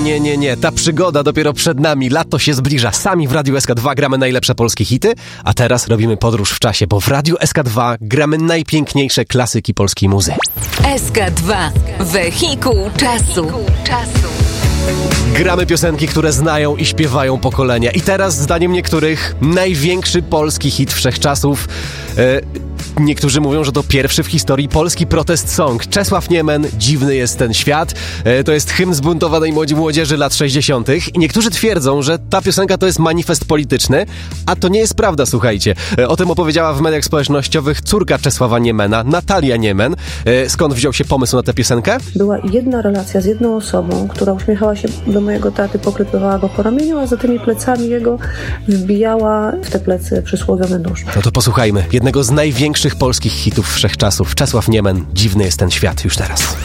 Nie. Ta przygoda dopiero przed nami. Lato się zbliża. Sami w Radiu SK2 gramy najlepsze polskie hity, a teraz robimy podróż w czasie, bo w Radiu SK2 gramy najpiękniejsze klasyki polskiej muzy. SK2. Wehikuł czasu. Gramy piosenki, które znają i śpiewają pokolenia. I teraz, zdaniem niektórych, największy polski hit wszechczasów. Niektórzy mówią, że to pierwszy w historii polski protest song. Czesław Niemen, Dziwny jest ten świat. To jest hymn zbuntowanej młodzieży lat 60. I niektórzy twierdzą, że ta piosenka to jest manifest polityczny, a to nie jest prawda, słuchajcie. O tym opowiedziała w mediach społecznościowych córka Czesława Niemena, Natalia Niemen. Skąd wziął się pomysł na tę piosenkę? Była jedna relacja z jedną osobą, która uśmiechała się do mojego taty, poklepywała go po ramieniu, a za tymi plecami jego wbijała w te plecy przysłowiowy nóż. No to posłuchajmy jednego z największych polskich hitów wszechczasów. Czesław Niemen, Dziwny jest ten świat, już teraz.